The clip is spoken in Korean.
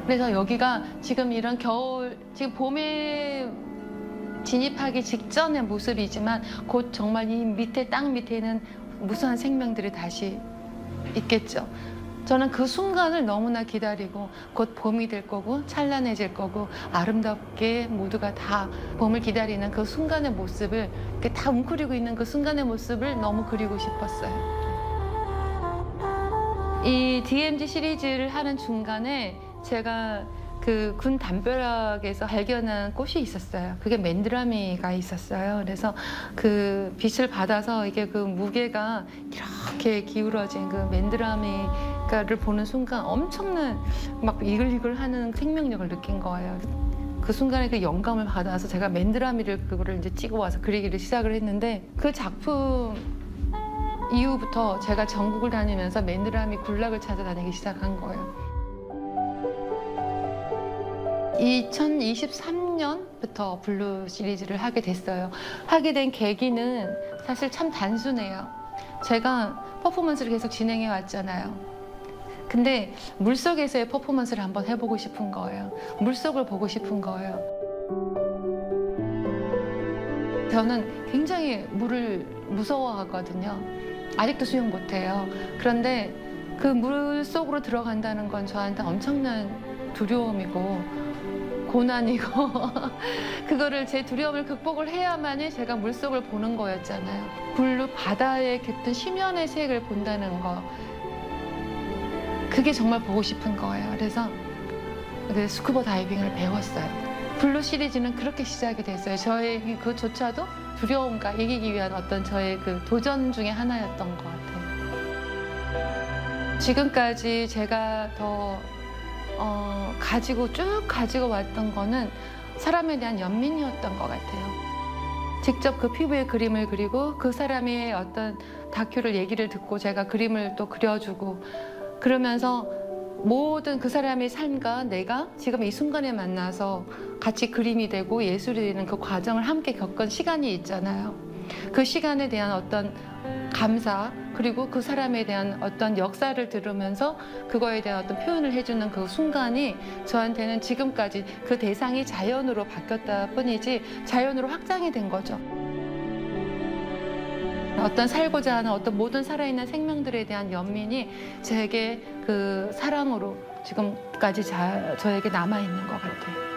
그래서 여기가 지금 이런 겨울, 지금 봄에 진입하기 직전의 모습이지만 곧 정말 이 밑에 땅 밑에는 무수한 생명들이 다시 있겠죠. 저는 그 순간을 너무나 기다리고 곧 봄이 될 거고 찬란해질 거고 아름답게 모두가 다 봄을 기다리는 그 순간의 모습을 이렇게 다 웅크리고 있는 그 순간의 모습을 너무 그리고 싶었어요. 이 DMZ 시리즈를 하는 중간에 제가 그 군 담벼락에서 발견한 꽃이 있었어요. 그게 맨드라미가 있었어요. 그래서 그 빛을 받아서 이게 그 무게가 이렇게 기울어진 그 맨드라미를 보는 순간 엄청난 막 이글이글하는 생명력을 느낀 거예요. 그 순간에 그 영감을 받아서 제가 맨드라미를 그거를 이제 찍어 와서 그리기를 시작을 했는데 그 작품 이후부터 제가 전국을 다니면서 맨드라미 군락을 찾아다니기 시작한 거예요. 2023년부터 블루 시리즈를 하게 됐어요. 하게 된 계기는 사실 참 단순해요. 제가 퍼포먼스를 계속 진행해 왔잖아요. 근데 물속에서의 퍼포먼스를 한번 해보고 싶은 거예요. 물속을 보고 싶은 거예요. 저는 굉장히 물을 무서워하거든요. 아직도 수영 못해요. 그런데 그 물속으로 들어간다는 건 저한테 엄청난 두려움이고 고난이고 그거를 제 두려움을 극복을 해야만이 제가 물속을 보는 거였잖아요. 블루 바다의 깊은 심연의 색을 본다는 거, 그게 정말 보고 싶은 거예요. 그래서 스쿠버 다이빙을 배웠어요. 블루 시리즈는 그렇게 시작이 됐어요. 저의 그조차도 두려움과 이기기 위한 어떤 저의 그 도전 중에 하나였던 것 같아요. 지금까지 제가 더 쭉 가지고 왔던 거는 사람에 대한 연민이었던 것 같아요. 직접 그 피부에 그림을 그리고 그 사람의 어떤 다큐를 얘기를 듣고 제가 그림을 또 그려주고 그러면서 모든 그 사람의 삶과 내가 지금 이 순간에 만나서 같이 그림이 되고 예술이 되는 그 과정을 함께 겪은 시간이 있잖아요. 그 시간에 대한 어떤 감사, 그리고 그 사람에 대한 어떤 역사를 들으면서 그거에 대한 어떤 표현을 해주는 그 순간이 저한테는 지금까지 그 대상이 자연으로 바뀌었다 뿐이지 자연으로 확장이 된 거죠. 어떤 살고자 하는 어떤 모든 살아있는 생명들에 대한 연민이 제게 그 사랑으로 지금까지 저에게 남아있는 것 같아요.